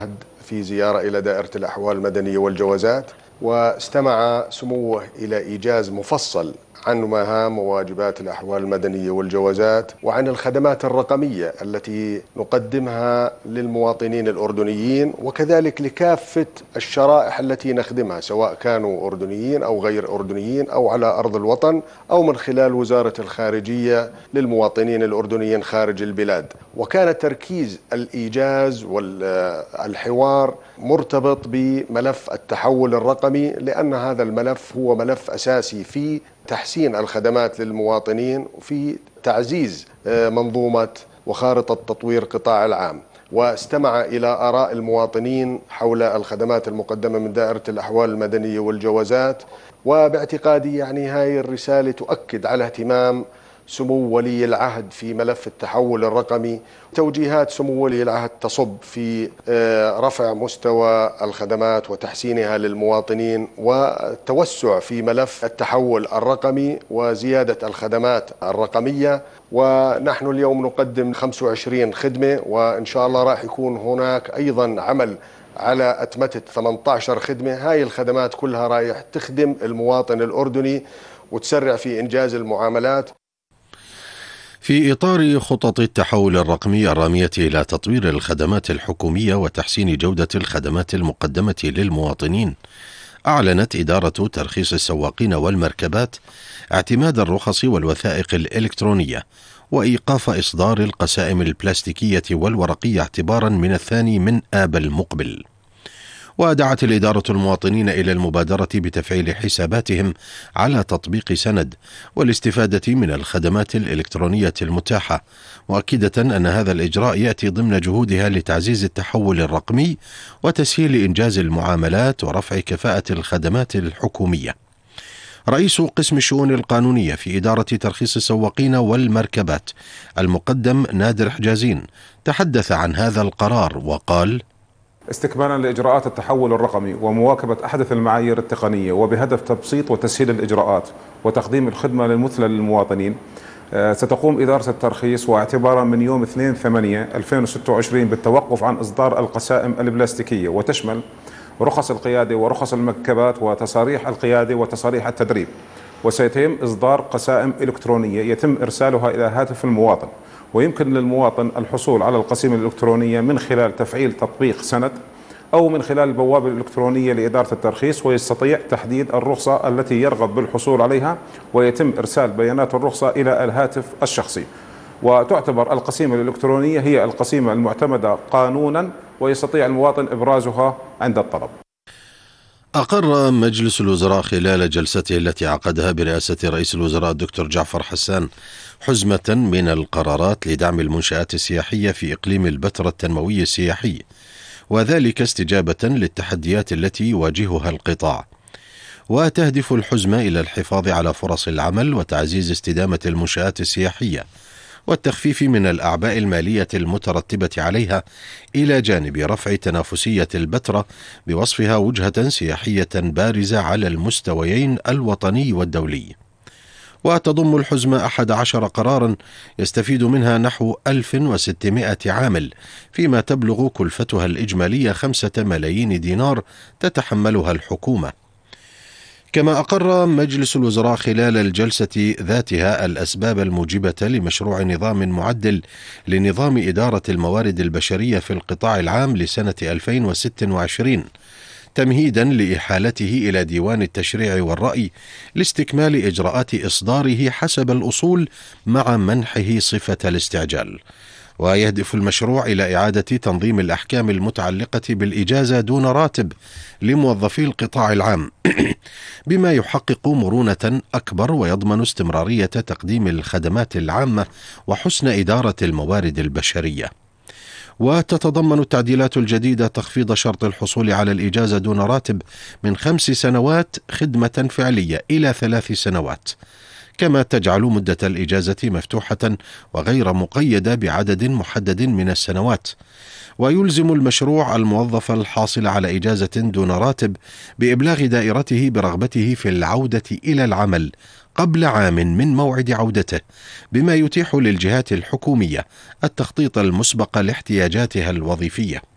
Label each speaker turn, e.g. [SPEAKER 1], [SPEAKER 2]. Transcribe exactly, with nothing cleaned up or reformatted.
[SPEAKER 1] في زيارة إلى دائرة الأحوال المدنية والجوازات، واستمع سموه إلى إيجاز مفصل عن مهام وواجبات الأحوال المدنية والجوازات وعن الخدمات الرقمية التي نقدمها للمواطنين الأردنيين وكذلك لكافة الشرائح التي نخدمها، سواء كانوا أردنيين أو غير أردنيين أو على أرض الوطن أو من خلال وزارة الخارجية للمواطنين الأردنيين خارج البلاد. وكان تركيز الإيجاز والحوار مرتبط بملف التحول الرقمي، لأن هذا الملف هو ملف أساسي في تحسين الخدمات للمواطنين وفي تعزيز منظومة وخارطة تطوير قطاع العام. واستمع إلى آراء المواطنين حول الخدمات المقدمة من دائرة الأحوال المدنية والجوازات، وباعتقادي يعني هاي الرسالة تؤكد على اهتمام سمو ولي العهد في ملف التحول الرقمي. توجيهات سمو ولي العهد تصب في رفع مستوى الخدمات وتحسينها للمواطنين والتوسع في ملف التحول الرقمي وزيادة الخدمات الرقمية. ونحن اليوم نقدم خمسة وعشرين خدمة، وإن شاء الله راح يكون هناك أيضا عمل على أتمتة ثمانية عشر خدمة. هاي الخدمات كلها رايح تخدم المواطن الأردني وتسرع في إنجاز المعاملات.
[SPEAKER 2] في إطار خطط التحول الرقمي الرامية إلى تطوير الخدمات الحكومية وتحسين جودة الخدمات المقدمة للمواطنين، أعلنت إدارة ترخيص السواقين والمركبات اعتماد الرخص والوثائق الإلكترونية وإيقاف إصدار القسائم البلاستيكية والورقية اعتبارا من الثاني من آب المقبل. ودعت الإدارة المواطنين إلى المبادرة بتفعيل حساباتهم على تطبيق سند والاستفادة من الخدمات الإلكترونية المتاحة، مؤكدة أن هذا الإجراء يأتي ضمن جهودها لتعزيز التحول الرقمي وتسهيل إنجاز المعاملات ورفع كفاءة الخدمات الحكومية. رئيس قسم الشؤون القانونية في إدارة ترخيص السواقين والمركبات المقدم نادر حجازين تحدث عن هذا القرار وقال:
[SPEAKER 3] استكمالا لإجراءات التحول الرقمي ومواكبة أحدث المعايير التقنية وبهدف تبسيط وتسهيل الإجراءات وتقديم الخدمة المثلى للمواطنين، ستقوم إدارة الترخيص واعتبارا من يوم اثنين ثمانية ألفين وستة وعشرين بالتوقف عن إصدار القسائم البلاستيكية، وتشمل رخص القيادة ورخص المركبات وتصاريح القيادة وتصاريح التدريب. وسيتم إصدار قسائم إلكترونية يتم إرسالها إلى هاتف المواطن، ويمكن للمواطن الحصول على القسيمة الإلكترونية من خلال تفعيل تطبيق سند أو من خلال البوابة الإلكترونية لإدارة الترخيص، ويستطيع تحديد الرخصة التي يرغب بالحصول عليها ويتم إرسال بيانات الرخصة إلى الهاتف الشخصي. وتعتبر القسيمة الإلكترونية هي القسيمة المعتمدة قانونا ويستطيع المواطن إبرازها عند الطلب.
[SPEAKER 2] أقر مجلس الوزراء خلال جلسته التي عقدها برئاسة رئيس الوزراء الدكتور جعفر حسان حزمة من القرارات لدعم المنشآت السياحية في إقليم البتراء التنموي السياحي، وذلك استجابة للتحديات التي يواجهها القطاع. وتهدف الحزمة إلى الحفاظ على فرص العمل وتعزيز استدامة المنشآت السياحية والتخفيف من الأعباء المالية المترتبة عليها، إلى جانب رفع تنافسية البتراء بوصفها وجهة سياحية بارزة على المستويين الوطني والدولي. وتضم الحزمة أحد عشر قرارا يستفيد منها نحو ألف وستمائة عامل، فيما تبلغ كلفتها الإجمالية خمسة ملايين دينار تتحملها الحكومة. كما أقر مجلس الوزراء خلال الجلسة ذاتها الأسباب الموجبة لمشروع نظام معدل لنظام إدارة الموارد البشرية في القطاع العام لسنة ألفين وستة وعشرين، تمهيدا لإحالته إلى ديوان التشريع والرأي لاستكمال إجراءات إصداره حسب الأصول مع منحه صفة الاستعجال. ويهدف المشروع إلى إعادة تنظيم الأحكام المتعلقة بالإجازة دون راتب لموظفي القطاع العام بما يحقق مرونة أكبر ويضمن استمرارية تقديم الخدمات العامة وحسن إدارة الموارد البشرية. وتتضمن التعديلات الجديدة تخفيض شرط الحصول على الإجازة دون راتب من خمس سنوات خدمة فعلية إلى ثلاث سنوات، كما تجعل مدة الإجازة مفتوحة وغير مقيدة بعدد محدد من السنوات. ويلزم المشروع الموظف الحاصل على إجازة دون راتب بإبلاغ دائرته برغبته في العودة إلى العمل قبل عام من موعد عودته، بما يتيح للجهات الحكومية التخطيط المسبق لاحتياجاتها الوظيفية.